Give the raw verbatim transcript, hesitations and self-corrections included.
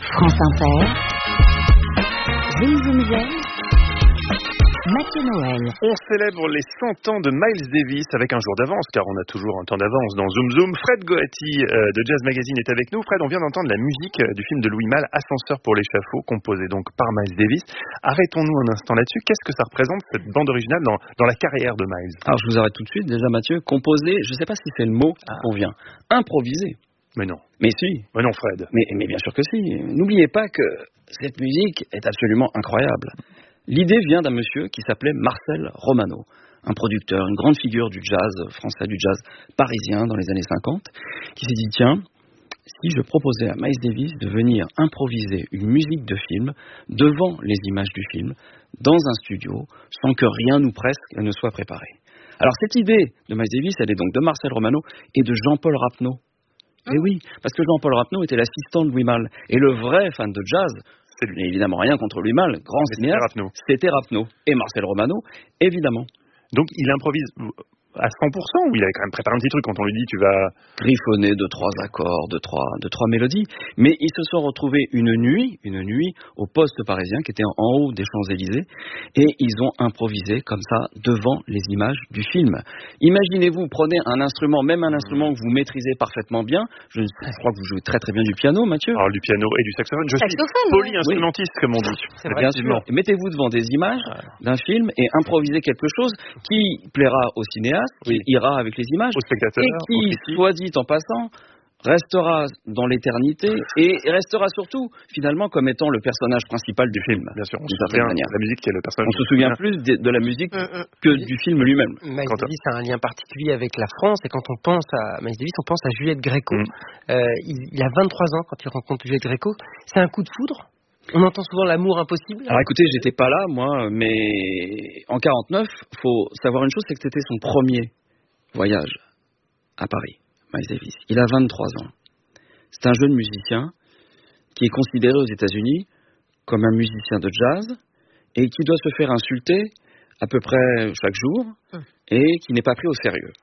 France Inter, Zoom Zoom Zen, Mathieu Noël. On célèbre les cent ans de Miles Davis avec un jour d'avance, car on a toujours un temps d'avance dans Zoom Zoom. Fred Goati euh, de Jazz Magazine est avec nous. Fred, on vient d'entendre la musique du film de Louis Malle, Ascenseur pour l'échafaud, composé donc par Miles Davis. Arrêtons-nous un instant là-dessus. Qu'est-ce que ça représente, cette bande originale, dans, dans la carrière de Miles? Alors, je vous arrête tout de suite. Déjà, Mathieu, composé, je ne sais pas si c'est le mot qui ah. convient. Improvisé. Mais non. Mais si. Mais non, Fred. Mais, mais bien sûr que si. N'oubliez pas que cette musique est absolument incroyable. L'idée vient d'un monsieur qui s'appelait Marcel Romano, un producteur, une grande figure du jazz français, du jazz parisien dans les années cinquante, qui s'est dit, tiens, si je proposais à Miles Davis de venir improviser une musique de film devant les images du film, dans un studio, sans que rien ou presque ne soit préparé. Alors cette idée de Miles Davis, elle est donc de Marcel Romano et de Jean-Paul Rapneau. Et oui, parce que Jean-Paul Rapneau était l'assistant de Louis Malle. Et le vrai fan de jazz, c'est lui. Évidemment rien contre Louis Malle, grand cinéaste, c'était Rapneau. Et Marcel Romano, évidemment. Donc il improvise à cent pour cent, ou il avait quand même préparé un petit truc quand on lui dit tu vas griffonner de trois accords, de trois, de trois mélodies. Mais ils se sont retrouvés une nuit, une nuit au poste parisien qui était en haut des Champs-Élysées, et ils ont improvisé comme ça devant les images du film. Imaginez-vous, prenez un instrument, même un instrument que vous maîtrisez parfaitement bien. Je, je crois que vous jouez très très bien du piano, Mathieu. Alors du piano et du saxophone. Je saxophone, suis polyinstrumentiste, oui. Comme on dit. C'est vrai, bien sûr. Mettez-vous devant des images d'un film et improvisez quelque chose qui plaira au cinéaste, qui oui. ira avec les images, au spectateur, et qui, soit dit en passant, restera dans l'éternité et restera surtout, finalement, comme étant le personnage principal du film. Bien sûr, on se souvient de la musique qui est le personnage. On se souvient plus de, de la musique euh, euh, que du film lui-même. Miles Davis a un lien particulier avec la France, et quand on pense à Miles Davis, on pense à Juliette Gréco. Mm. Euh, il, il a vingt-trois ans quand il rencontre Juliette Gréco. C'est un coup de foudre? On entend souvent l'amour impossible. Alors écoutez, j'étais pas là, moi, mais en quarante-neuf, faut savoir une chose, c'est que c'était son premier voyage à Paris, Miles Davis. Il a vingt-trois ans. C'est un jeune musicien qui est considéré aux États-Unis comme un musicien de jazz et qui doit se faire insulter à peu près chaque jour et qui n'est pas pris au sérieux.